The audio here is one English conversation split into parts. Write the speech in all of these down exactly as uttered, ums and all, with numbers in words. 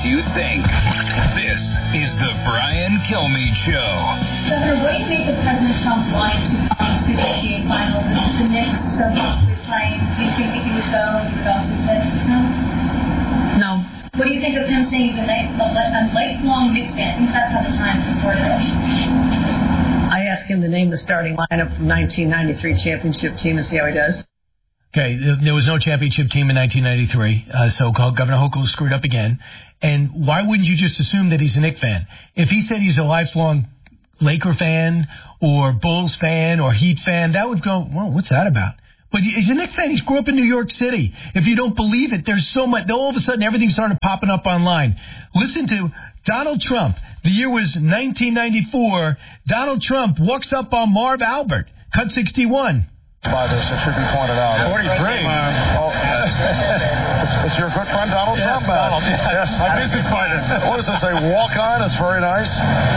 you think. This is the Brian Kilmeade Show. Governor, what do you make of President Trump wanting to come to the N B A Finals? This is the Knicks so possibly playing. Do you think that he would go and you would also say no? No. What do you think of him saying he's a, night, a, a lifelong Knicks fan? I think that's how the Times reported it. I asked him to name the starting lineup from nineteen ninety-three championship team and see how he does. Okay, there was no championship team in nineteen ninety-three, uh, so Governor Hochul screwed up again. And why wouldn't you just assume that he's a Knicks fan? If he said he's a lifelong Laker fan or Bulls fan or Heat fan, that would go, well, what's that about? But he's a Knicks fan. He grew up in New York City. If you don't believe it, there's so much. All of a sudden, everything started popping up online. Listen to Donald Trump. The year was nineteen ninety-four. Donald Trump walks up on Marv Albert. Cut sixty-one. By this, it should be pointed out. forty-three. Oh, it's your good friend Donald yes, Trump. Donald, yes. yes. My business partner. What does this say? Walk on. It's very nice.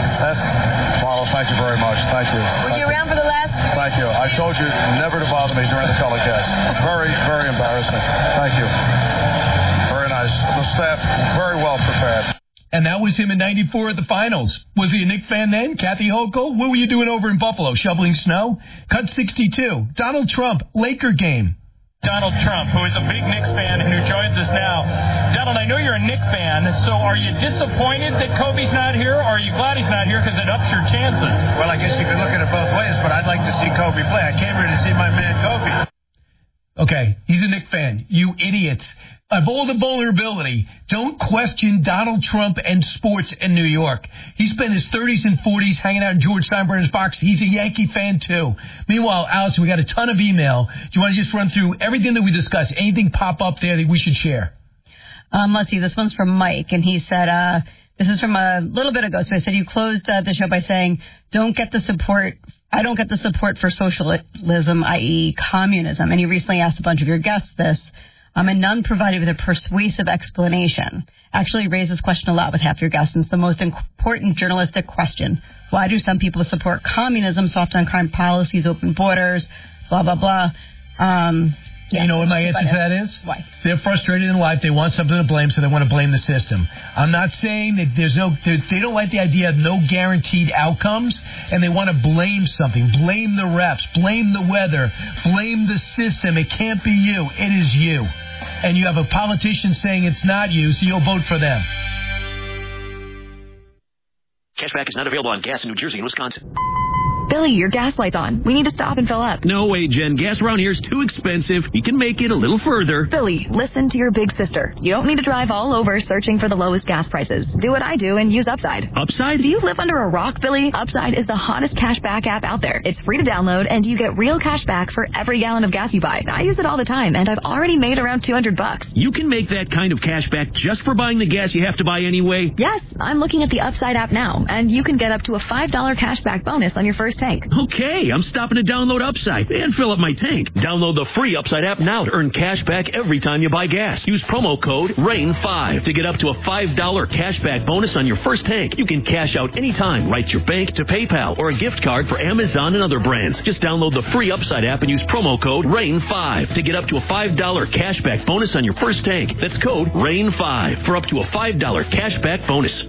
That, Marlo, thank you very much. Thank you. Were thank you around for the last? Thank you. I told you never to bother me during the telecast. Very, very embarrassing. Thank you. Very nice. The staff very well prepared. And that was him in ninety-four at the finals. Was he a Knicks fan then? Kathy Hochul? What were you doing over in Buffalo? Shoveling snow? Cut sixty-two. Donald Trump, Laker game. Donald Trump, who is a big Knicks fan and who joins us now. Donald, I know you're a Knicks fan, so are you disappointed that Kobe's not here, or are you glad he's not here because it ups your chances? Well, I guess you could look at it both ways, but I'd like to see Kobe play. I came here to see my man Kobe. Okay, he's a Knicks fan. You idiots. Of all the vulnerability, don't question Donald Trump and sports in New York. He spent his thirties and forties hanging out in George Steinbrenner's box. He's a Yankee fan, too. Meanwhile, Alice, we got a ton of email. Do you want to just run through everything that we discussed? Anything pop up there that we should share? Um, let's see. This one's from Mike, and he said, uh, this is from a little bit ago. So I said, you closed uh, the show by saying, don't get the support. I don't get the support for socialism, that is communism. And he recently asked a bunch of your guests this. Um, and none provided with a persuasive explanation. Actually raised this question a lot with half your guests, and it's the most important journalistic question. Why do some people support communism, soft on crime policies, open borders, blah, blah, blah? Um, yeah, you know what my answer to that is? Why? They're frustrated in life. They want something to blame, so they want to blame the system. I'm not saying that there's no, they don't like the idea of no guaranteed outcomes, and they want to blame something. Blame the refs, blame the weather, blame the system. It can't be you. It is you. And you have a politician saying it's not you, so you'll vote for them. Cashback is not available on gas in New Jersey and Wisconsin. Billy, your gas light's on. We need to stop and fill up. No way, Jen. Gas around here is too expensive. You can make it a little further. Billy, listen to your big sister. You don't need to drive all over searching for the lowest gas prices. Do what I do and use Upside. Upside? Do you live under a rock, Billy? Upside is the hottest cashback app out there. It's free to download, and you get real cash back for every gallon of gas you buy. I use it all the time, and I've already made around two hundred bucks. You can make that kind of cash back just for buying the gas you have to buy anyway? Yes, I'm looking at the Upside app now, and you can get up to a five dollars cashback bonus on your first tank. Okay. I'm stopping to download Upside and fill up my tank. Download the free Upside app now to earn cash back every time you buy gas. Use promo code rain five to get up to a five dollars cash back bonus on your first tank. You can cash out anytime right to your bank, to PayPal, or a gift card for Amazon and other brands. Just download the free Upside app and use promo code rain five to get up to a five dollars cash back bonus on your first tank. That's code rain five for up to a five dollars cash back bonus.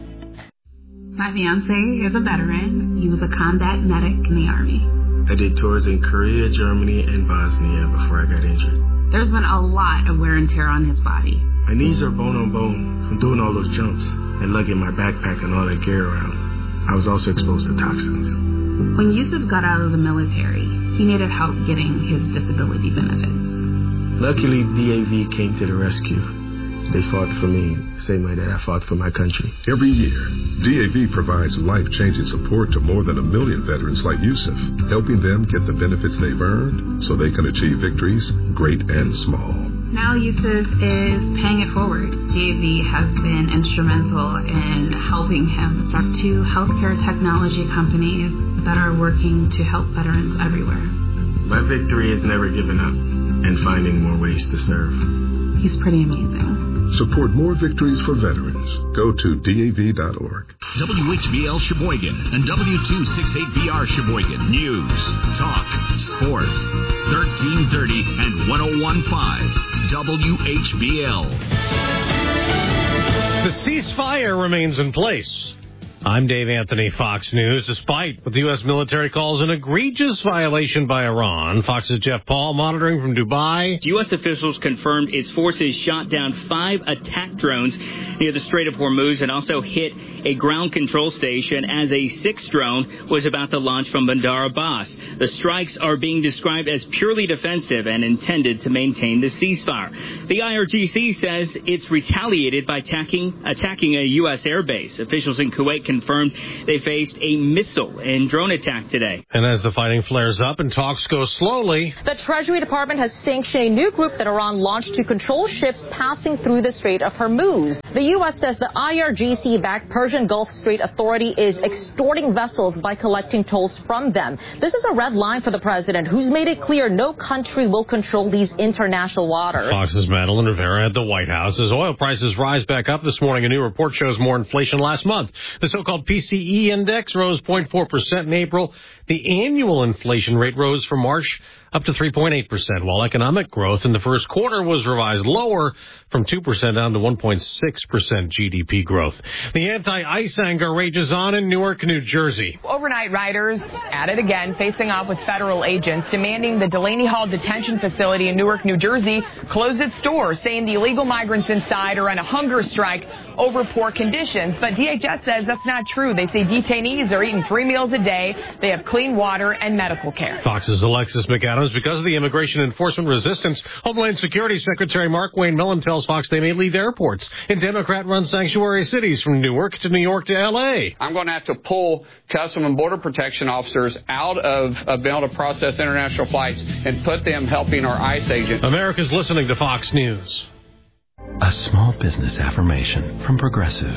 My fiance is a veteran. He was a combat medic in the Army. I did tours in Korea, Germany, and Bosnia before I got injured. There's been a lot of wear and tear on his body. My knees are bone on bone from doing all those jumps and lugging my backpack and all that gear around. I was also exposed to toxins. When Yusuf got out of the military, he needed help getting his disability benefits. Luckily, D A V came to the rescue. They fought for me the same way that I fought for my country. Every year, D A V provides life-changing support to more than a million veterans like Yusuf, helping them get the benefits they've earned so they can achieve victories, great and small. Now Yusuf is paying it forward. D A V has been instrumental in helping him start two healthcare technology companies that are working to help veterans everywhere. My victory is never giving up and finding more ways to serve. He's pretty amazing. Support more victories for veterans. Go to D A V dot org. W H B L Sheboygan and W two sixty-eight B R Sheboygan. News, talk, sports. thirteen thirty and one oh one point five W H B L. The ceasefire remains in place. I'm Dave Anthony, Fox News. Despite what the U S military calls an egregious violation by Iran, Fox's Jeff Paul monitoring from Dubai. U S officials confirmed its forces shot down five attack drones near the Strait of Hormuz and also hit a ground control station as a sixth drone was about to launch from Bandar Abbas. The strikes are being described as purely defensive and intended to maintain the ceasefire. The I R G C says it's retaliated by attacking, attacking a U S airbase. Officials in Kuwait confirmed they faced a missile and drone attack today. And as the fighting flares up and talks go slowly, the Treasury Department has sanctioned a new group that Iran launched to control ships passing through the Strait of Hormuz. The U S says the I R G C-backed Persian Gulf Strait Authority is extorting vessels by collecting tolls from them. This is a red line for the president, who's made it clear no country will control these international waters. Fox's Madeline Rivera at the White House. As oil prices rise back up this morning, a new report shows more inflation last month. The so-called P C E index rose zero point four percent in April. The annual inflation rate rose from March up to three point eight percent, while economic growth in the first quarter was revised lower from two percent down to one point six percent G D P growth. The anti-ICE anger rages on in Newark, New Jersey. Overnight riders at it again, facing off with federal agents, demanding the Delaney Hall Detention Facility in Newark, New Jersey close its doors, saying the illegal migrants inside are on a hunger strike over poor conditions. But D H S says that's not true. They say detainees are eating three meals a day. They have clean water and medical care. Fox's Alexis McAdams. Because of the immigration enforcement resistance, Homeland Security Secretary Mark Wayne Millen tells Fox they may leave airports in Democrat-run sanctuary cities from Newark to New York to L A. I'm going to have to pull Customs and Border Protection officers out of, of being able to process international flights and put them helping our ICE agents. America's listening to Fox News. A small business affirmation from Progressive.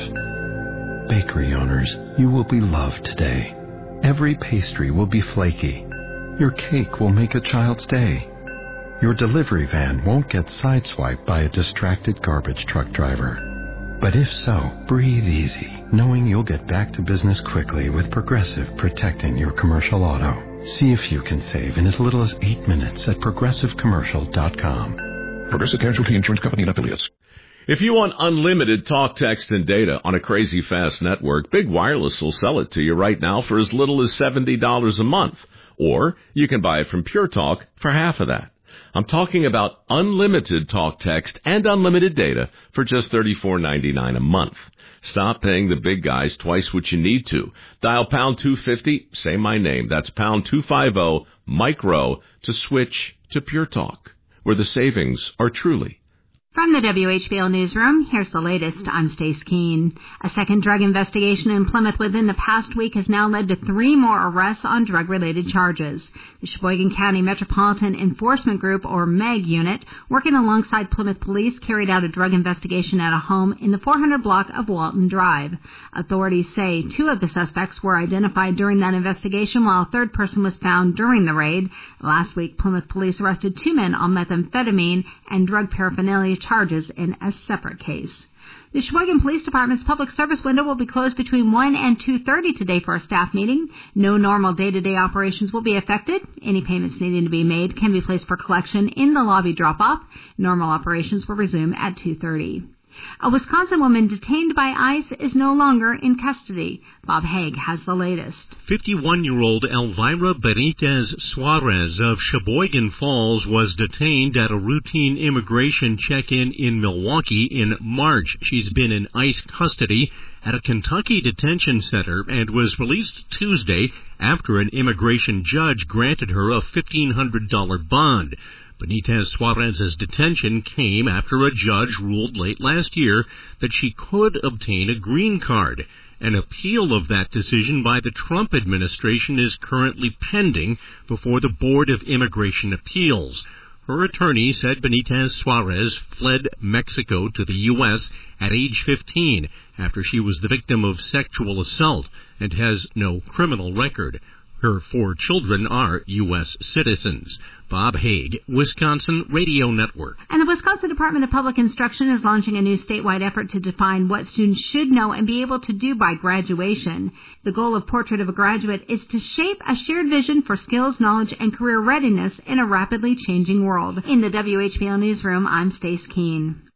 Bakery owners, you will be loved today. Every pastry will be flaky. Your cake will make a child's day. Your delivery van won't get sideswiped by a distracted garbage truck driver. But if so, breathe easy, knowing you'll get back to business quickly with Progressive protecting your commercial auto. See if you can save in as little as eight minutes at progressive commercial dot com. Progressive Casualty Insurance Company and affiliates. If you want unlimited talk, text, and data on a crazy fast network, Big Wireless will sell it to you right now for as little as seventy dollars a month. Or you can buy it from Pure Talk for half of that. I'm talking about unlimited talk, text, and unlimited data for just thirty-four ninety-nine a month. Stop paying the big guys twice what you need to. Dial pound two fifty, say my name. That's pound two fifty, micro, to switch to Pure Talk, where the savings are truly. From the W H B L Newsroom, here's the latest. I'm Stace Keene. A second drug investigation in Plymouth within the past week has now led to three more arrests on drug-related charges. The Sheboygan County Metropolitan Enforcement Group, or MEG unit, working alongside Plymouth Police, carried out a drug investigation at a home in the four hundred block of Walton Drive. Authorities say two of the suspects were identified during that investigation, while a third person was found during the raid. Last week, Plymouth Police arrested two men on methamphetamine and drug paraphernalia charges in a separate case. The Sheboygan Police Department's public service window will be closed between one and two thirty today for a staff meeting. No normal day-to-day operations will be affected. Any payments needing to be made can be placed for collection in the lobby drop-off. Normal operations will resume at two thirty. A Wisconsin woman detained by ICE is no longer in custody. Bob Haig has the latest. fifty-one-year-old Elvira Benitez Suarez of Sheboygan Falls was detained at a routine immigration check-in in Milwaukee in March. She's been in ICE custody at a Kentucky detention center and was released Tuesday after an immigration judge granted her a fifteen hundred dollars bond. Benitez Suarez's detention came after a judge ruled late last year that she could obtain a green card. An appeal of that decision by the Trump administration is currently pending before the Board of Immigration Appeals. Her attorney said Benitez Suarez fled Mexico to the U S at age fifteen after she was the victim of sexual assault and has no criminal record. Her four children are U S citizens. Bob Haig, Wisconsin Radio Network. And the Wisconsin Department of Public Instruction is launching a new statewide effort to define what students should know and be able to do by graduation. The goal of Portrait of a Graduate is to shape a shared vision for skills, knowledge, and career readiness in a rapidly changing world. In the W H B L Newsroom, I'm Stace Keene.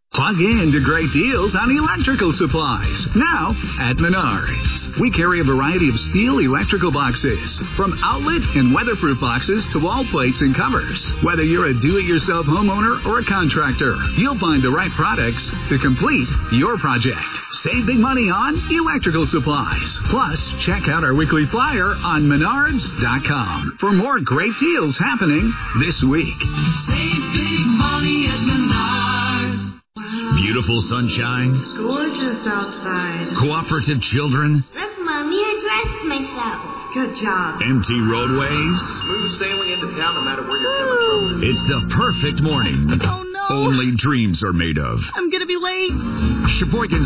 Plug in to great deals on electrical supplies, now at Menards. We carry a variety of steel electrical boxes, from outlet and weatherproof boxes to wall plates and covers. Whether you're a do-it-yourself homeowner or a contractor, you'll find the right products to complete your project. Save big money on electrical supplies. Plus, check out our weekly flyer on menards dot com for more great deals happening this week. Save big money at Menards. Beautiful sunshine. Gorgeous outside. Cooperative children. Dress, Mommy, I dressed myself. Good job. Empty roadways. Smooth sailing into town no matter where you're coming from. It's the perfect morning. Oh, no. Only dreams are made of. I'm going to be late. Sheboygan's